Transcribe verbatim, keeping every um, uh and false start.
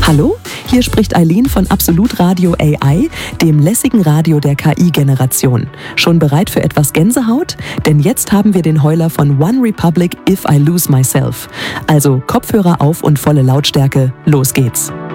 Hallo, hier spricht Eileen von Absolut Radio A I, dem lässigen Radio der K I-Generation. Schon bereit für etwas Gänsehaut? Denn jetzt haben wir den Heuler von One Republic, If I Lose Myself. Also Kopfhörer auf und volle Lautstärke, los geht's.